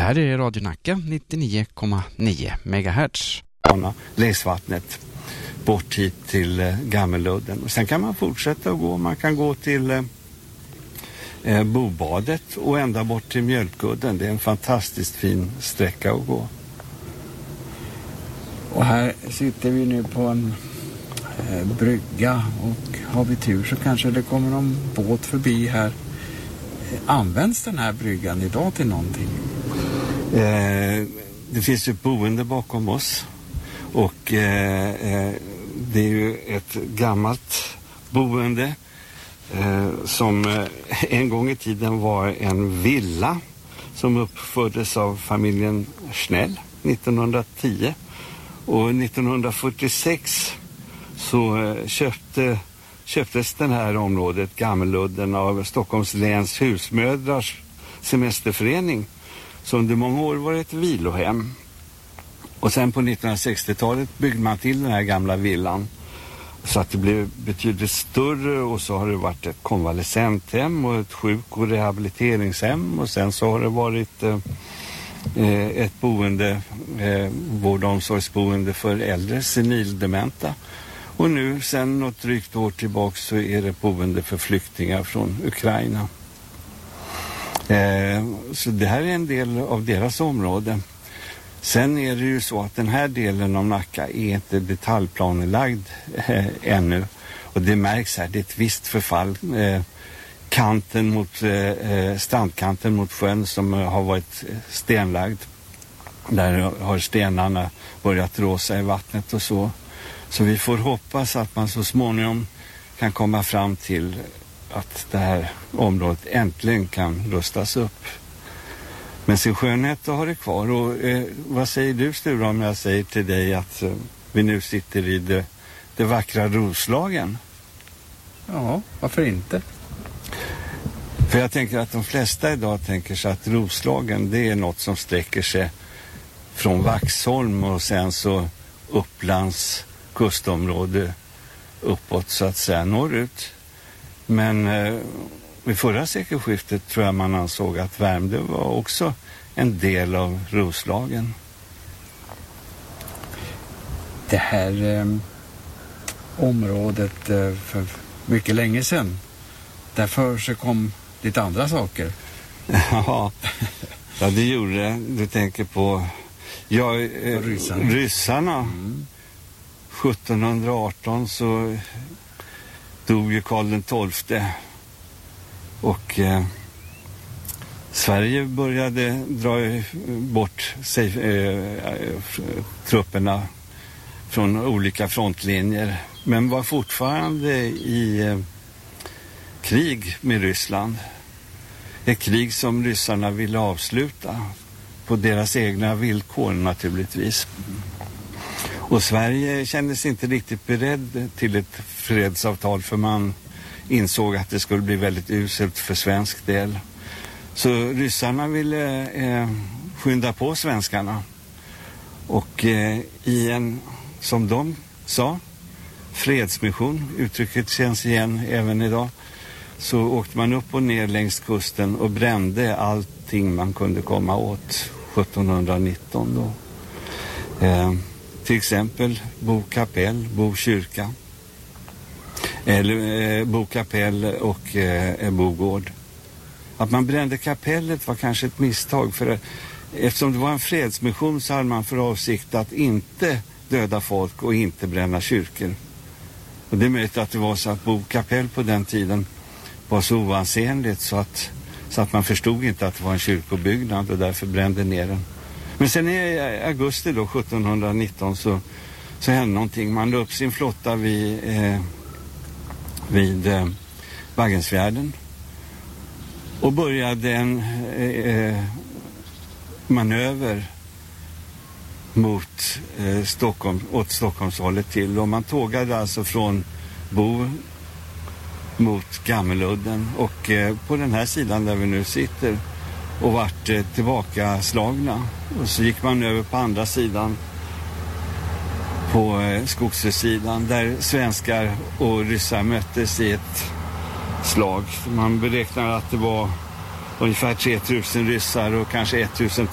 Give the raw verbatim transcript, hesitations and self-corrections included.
här är Radio Nacka nittionio komma nio megahertz. Längs vattnet bort hit till eh, Gammeludden. Och sen kan man fortsätta att gå. Man kan gå till eh, Bobadet och ända bort till Mjölkudden. Det är en fantastiskt fin sträcka att gå. Och här sitter vi nu på en eh, brygga, och har vi tur så kanske det kommer någon båt förbi här. Används den här bryggan idag till någonting? Eh, det finns ju boende bakom oss, och eh, eh, det är ju ett gammalt boende eh, som eh, en gång i tiden var en villa som uppfördes av familjen Schnell nittonhundratio, och nittonhundrafyrtiosex så eh, köpte köptes den här området, Gammeludden, av Stockholms läns husmödrars semesterförening, som under många år var ett vilohem. Och sen på nittonhundrasextiotalet byggde man till den här gamla villan så att det blev betydligt större, och så har det varit ett konvalescenthem och ett sjuk- och rehabiliteringshem, och sen så har det varit eh, ett boende, eh, vård- och omsorgsboende för äldre senildementa. Och nu sen något drygt år tillbaka så är det boende för flyktingar från Ukraina. Eh, så det här är en del av deras område. Sen är det ju så att den här delen av Nacka är inte detaljplanelagd eh, ännu. Och det märks här, det är ett visst förfall. Eh, kanten mot, eh, strandkanten mot sjön som eh, har varit stenlagd. Där har stenarna börjat råsa i vattnet och så. Så vi får hoppas att man så småningom kan komma fram till att det här området äntligen kan rustas upp. Men sin skönhet har det kvar. Och eh, vad säger du, Sture, om jag säger till dig att eh, vi nu sitter i det, det vackra Roslagen? Ja, varför inte? För jag tänker att de flesta idag tänker sig att Roslagen, det är något som sträcker sig från Vaxholm och sen så Upplands kustområde uppåt så att säga norrut. Men eh, vid förra sekelskiftet tror jag man ansåg att Värmdö var också en del av Roslagen. Det här eh, området eh, för mycket länge sedan, därför så kom lite andra saker. Ja, ja det gjorde det. Du tänker på ja, eh, ryssarna. ryssarna. Mm. sjuttonhundraarton så dog ju Karl den tolfte, och eh, Sverige började dra bort sig, eh, trupperna från olika frontlinjer, men var fortfarande i eh, krig med Ryssland. Ett krig som ryssarna ville avsluta på deras egna villkor naturligtvis. Och Sverige kändes inte riktigt beredd till ett fredsavtal, för man insåg att det skulle bli väldigt uselt för svensk del. Så ryssarna ville eh, skynda på svenskarna. Och eh, i en, som de sa, fredsmission, uttrycket känns igen även idag, så åkte man upp och ner längs kusten och brände allting man kunde komma åt sjuttonhundranitton då. Eh, till exempel Bo kapell, Bo kyrka, eller eh, Bo kapell och eh, Bo gård. Att man brände kapellet var kanske ett misstag, för eftersom det var en fredsmission så hade man för avsikt att inte döda folk och inte bränna kyrkor. Och det är möjligt att det var så att Bo kapell på den tiden var så oansenligt så att, så att man förstod inte att det var en kyrkobyggnad och därför brände ner den. Men sen i augusti då, sjuttonhundranitton så, så hände någonting. Man la upp sin flotta vid, eh, vid eh, Baggensfjärden och började en eh, manöver mot eh, Stockholm, åt Stockholmshållet till. Och man tågade alltså från Bo mot Gammeludden och eh, på den här sidan där vi nu sitter och vart eh, tillbaka slagna. Och så gick man över på andra sidan, på eh, Skogsösidan, där svenskar och ryssar möttes i ett slag. Man beräknar att det var ungefär tre tusen ryssar och kanske